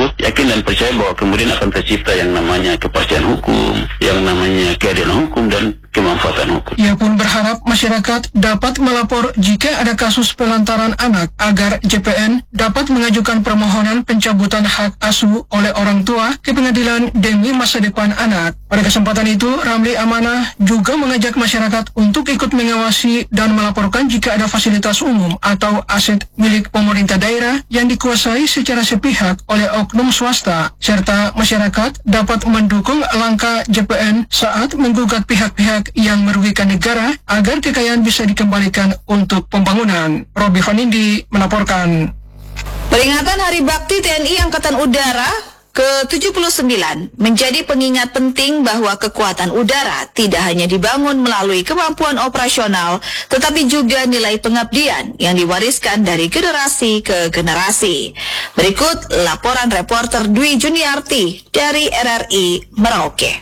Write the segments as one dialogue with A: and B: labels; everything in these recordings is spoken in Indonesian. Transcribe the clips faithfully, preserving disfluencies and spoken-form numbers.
A: tersebut, yakin dan percaya bahwa kemudian akan tercipta yang namanya kepastian hukum, yang namanya keadilan hukum dan kemanfaatan hukum.
B: Ia pun berharap masyarakat dapat melapor jika ada kasus pelantaran anak agar J P N dapat mengajukan permohonan pencabutan hak asuh oleh orang tua ke pengadilan demi masa depan anak. Pada kesempatan itu, Ramli Amanah juga mengajak masyarakat untuk ikut mengawasi dan melaporkan jika ada fasilitas umum atau aset milik pemerintah daerah yang dikuasai secara sepihak oleh oknum swasta, serta masyarakat dapat mendukung langkah J P N saat menggugat pihak-pihak yang merugikan negara agar kekayaan bisa dikembalikan untuk pembangunan. Robi Vanindi melaporkan.
C: Peringatan Hari Bakti T N I Angkatan Udara ke tujuh puluh sembilan menjadi pengingat penting bahwa kekuatan udara tidak hanya dibangun melalui kemampuan operasional, tetapi juga nilai pengabdian yang diwariskan dari generasi ke generasi. Berikut laporan reporter Dwi Juniarti dari R R I Merauke.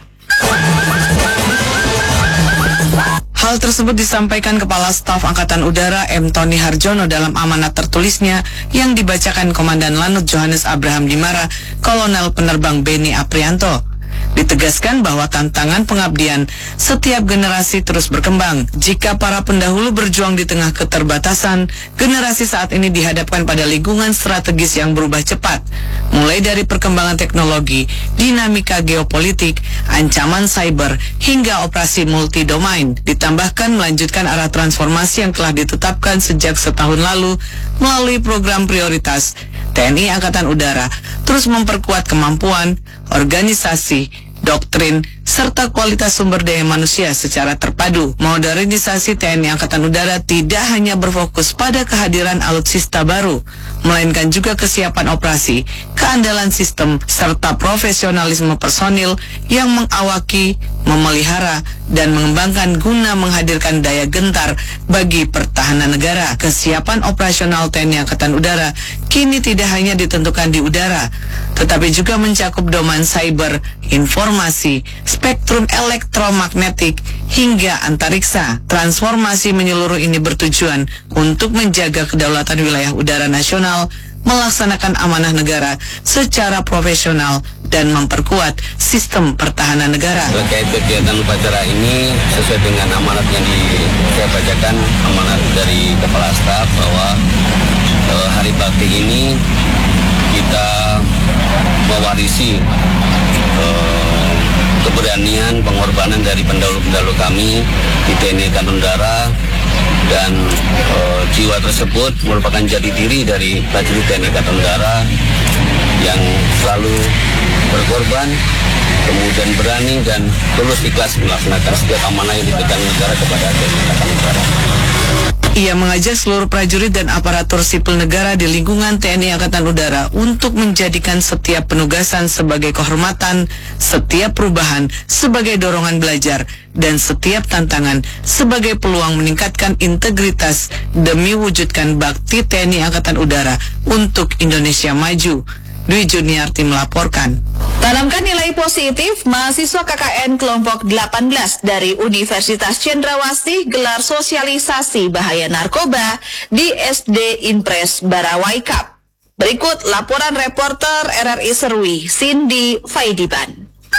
D: Hal tersebut disampaikan Kepala Staf Angkatan Udara M. Tony Harjono dalam amanat tertulisnya yang dibacakan Komandan Lanut Johannes Abraham Dimara, Kolonel Penerbang Beni Aprianto. Ditegaskan bahwa tantangan pengabdian setiap generasi terus berkembang. Jika para pendahulu berjuang di tengah keterbatasan, generasi saat ini dihadapkan pada lingkungan strategis yang berubah cepat. Mulai dari perkembangan teknologi, dinamika geopolitik, ancaman cyber, hingga operasi multi-domain. Ditambahkan melanjutkan arah transformasi yang telah ditetapkan sejak setahun lalu melalui program prioritas. T N I Angkatan Udara terus memperkuat kemampuan, organisasi, doktrin, serta kualitas sumber daya manusia secara terpadu. Modernisasi T N I Angkatan Udara tidak hanya berfokus pada kehadiran alutsista baru, melainkan juga kesiapan operasi, keandalan sistem, serta profesionalisme personil yang mengawaki, memelihara, dan mengembangkan guna menghadirkan daya gentar bagi pertahanan negara. Kesiapan operasional T N I Angkatan Udara kini tidak hanya ditentukan di udara, tetapi juga mencakup domain cyber, informasi, spektrum elektromagnetik, hingga antariksa. Transformasi menyeluruh ini bertujuan untuk menjaga kedaulatan wilayah udara nasional, melaksanakan amanah negara secara profesional, dan memperkuat sistem pertahanan negara.
A: Terkait kegiatan upacara ini sesuai dengan amanat yang di, saya bacakan, amanat dari Kepala Staf bahwa eh, Hari Bakti ini kita mewarisi eh, keberanian, pengorbanan dari pendahulu-pendahulu kami di T N I Angkatan Udara, dan e, jiwa tersebut merupakan jati diri dari prajurit T N I Angkatan Udara yang selalu berkorban, kemudian berani dan tulus ikhlas melaksanakan setiap amanah yang diberikan negara kepada T N I Angkatan Udara.
D: Ia mengajak seluruh prajurit dan aparatur sipil negara di lingkungan T N I Angkatan Udara untuk menjadikan setiap penugasan sebagai kehormatan, setiap perubahan sebagai dorongan belajar, dan setiap tantangan sebagai peluang meningkatkan integritas demi wujudkan bakti T N I Angkatan Udara untuk Indonesia maju. Dwi Juniarti melaporkan.
C: Tanamkan nilai positif, mahasiswa K K N kelompok delapan belas dari Universitas Cendrawasih gelar sosialisasi bahaya narkoba di S D Impres Barawai Cup. Berikut laporan reporter R R I Serwi, Cindy Faidiban.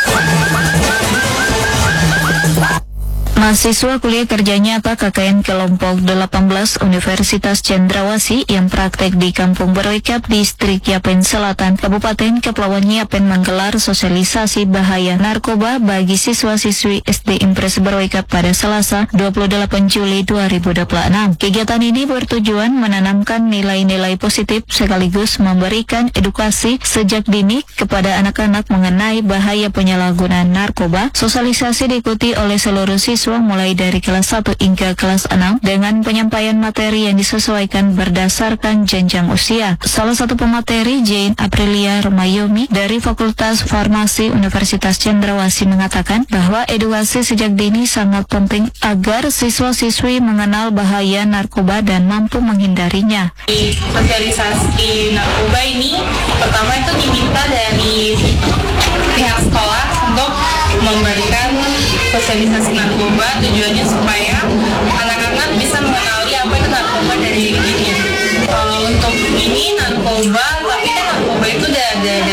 E: Mahasiswa kuliah kerja nyata K K N kelompok delapan belas Universitas Cendrawasih yang praktek di Kampung Barawai Distrik Yapen Selatan, Kabupaten Kepulauan Yapen menggelar sosialisasi bahaya narkoba bagi siswa-siswi S D Impres Barawai pada Selasa dua puluh delapan Juli dua ribu dua puluh enam. Kegiatan ini bertujuan menanamkan nilai-nilai positif sekaligus memberikan edukasi sejak dini kepada anak-anak mengenai bahaya penyalahgunaan narkoba. Sosialisasi diikuti oleh seluruh siswa mulai dari kelas satu hingga kelas enam dengan penyampaian materi yang disesuaikan berdasarkan jenjang usia. Salah satu pemateri, Jane Aprilia Romayomi dari Fakultas Farmasi Universitas Cendrawasih mengatakan bahwa edukasi sejak dini sangat penting agar siswa-siswi mengenal bahaya narkoba dan mampu menghindarinya.
F: Di sosialisasi narkoba ini pertama itu diminta dari pihak sekolah untuk memberikan sosialisasi narkoba, tujuannya supaya anak-anak bisa mengenali apa itu narkoba dari dirinya. Kalau untuk ini narkoba, tapi kan narkoba itu dari